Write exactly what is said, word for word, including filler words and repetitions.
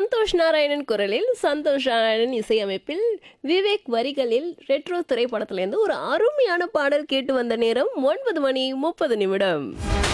சந்தோஷ் நாராயணன் குரலில் சந்தோஷ் நாராயணன் இசையமைப்பில் விவேக் வரிகளில் ரெட்ரோ திரைப்படத்திலிருந்து ஒரு அருமையான பாடல் கேட்டு வந்த நேரம் ஒன்பது மணி முப்பது நிமிடம்.